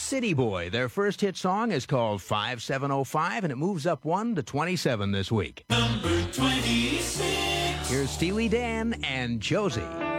City Boy. Their first hit song is called 5705, and it moves up 1 to 27 this week. Number 26. Here's Steely Dan and Josie.